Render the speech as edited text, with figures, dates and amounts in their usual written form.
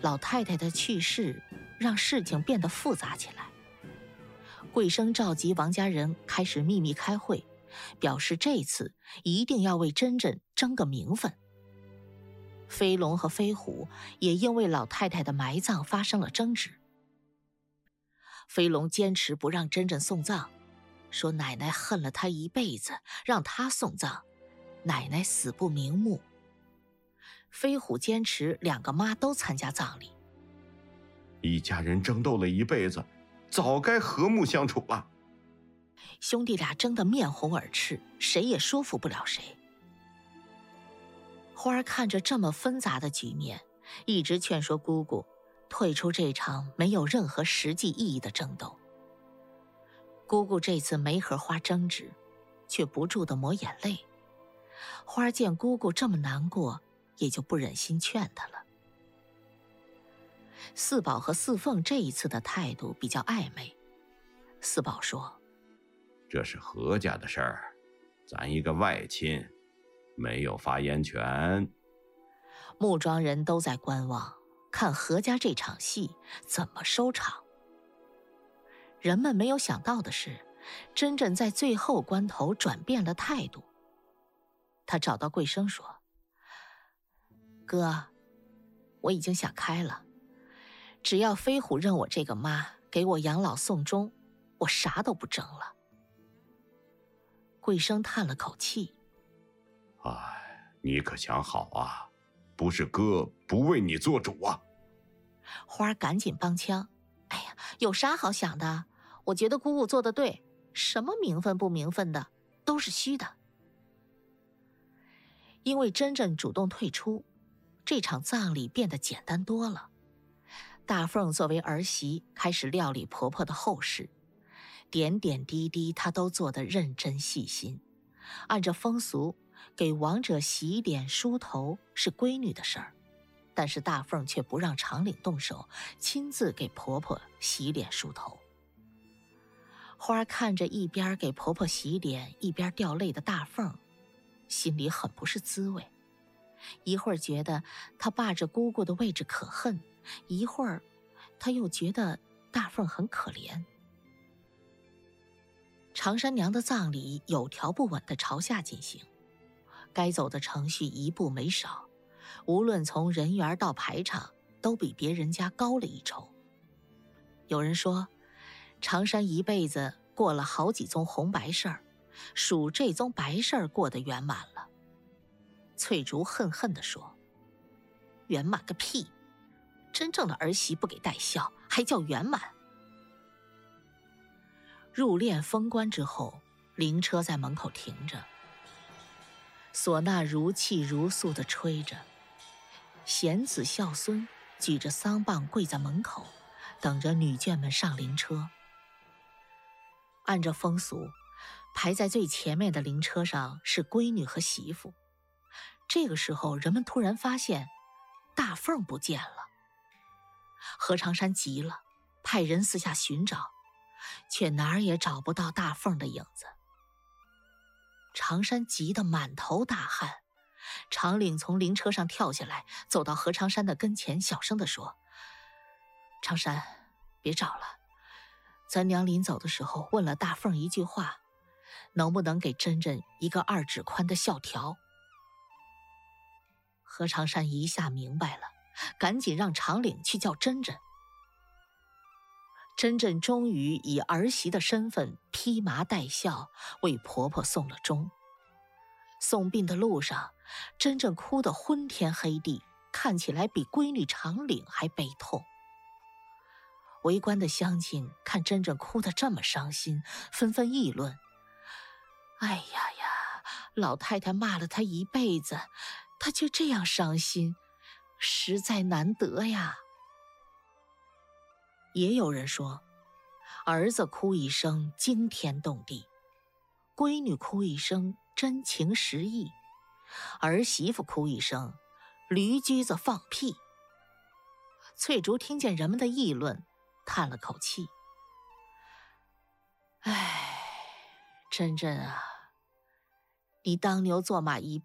老太太的去世让事情变得复杂起来。桂生召集王家人开始秘密开会，表示这次一定要为珍珍争个名分。飞龙和飞虎也因为老太太的埋葬发生了争执。飞龙坚持不让珍珍送葬，说奶奶恨了他一辈子，让他送葬，奶奶死不瞑目。飞虎坚持两个妈都参加葬礼。 一家人争斗了一辈子，早该和睦相处了。 兄弟俩争得面红耳赤，谁也说服不了谁。花儿看着这么纷杂的局面，一直劝说姑姑退出这场没有任何实际意义的争斗。姑姑这次没和花争执，却不住地抹眼泪。花儿见姑姑这么难过，也就不忍心劝她了。四宝和四凤这一次的态度比较暧昧。四宝说：“ 这是何家的事儿，咱一个外亲，没有发言权。” 木庄人都在观望，看何家这场戏怎么收场。人们没有想到的是，珍珍在最后关头转变了态度。他找到桂生说：“哥，我已经想开了，只要飞虎认我这个妈，给我养老送终，我啥都不争了。”桂生叹了口气：“ 哎，你可想好啊，不是哥不为你做主啊。” 花儿赶紧帮腔：“哎呀，有啥好想的？我觉得姑姑做得对，什么名分不名分的，都是虚的。”因为珍珍主动退出，这场葬礼变得简单多了。大凤作为儿媳，开始料理婆婆的后事，点点滴滴她都做得认真细心。按照风俗，给亡者洗脸梳头是闺女的事儿，但是大凤却不让长岭动手，亲自给婆婆洗脸梳头。花儿看着一边给婆婆洗脸一边掉泪的大凤，心里很不是滋味。一会儿觉得她霸着姑姑的位置可恨，一会儿她又觉得大凤很可怜。常山娘的葬礼有条不紊地朝下进行，该走的程序一步没少，无论从人缘到排场，都比别人家高了一筹。有人说，常山一辈子过了好几宗红白事儿，属这宗白事儿过得圆满了。翠竹恨恨地说：“圆满个屁！真正的儿媳不给带孝，还叫圆满？”入殓封棺之后，灵车在门口停着，唢呐如泣如诉地吹着，贤子孝孙举着丧棒跪在门口，等着女眷们上灵车。按照风俗，排在最前面的灵车上是闺女和媳妇。这个时候，人们突然发现大凤不见了。何长山急了，派人四下寻找，却哪儿也找不到大凤的影子。长山急得满头大汗，长岭从灵车上跳下来，走到何长山的跟前，小声地说：“长山，别找了，咱娘临走的时候问了大凤一句话，能不能给珍珍一个2指宽的孝条？”何长山一下明白了，赶紧让长岭去叫珍珍。珍珍终于以儿媳的身份披麻戴孝，为婆婆送了终。送殡的路上，珍珍哭得昏天黑地，看起来比闺女长岭还悲痛。围观的乡亲看珍珍哭得这么伤心，纷纷议论：“哎呀呀，老太太骂了她一辈子，她却这样伤心，实在难得呀。”也有人说，儿子哭一声惊天动地，闺女哭一声真情实意，儿媳妇哭一声驴驹子放屁。翠竹听见人们的议论，叹了口气：“哎，珍珍啊，你当牛做马一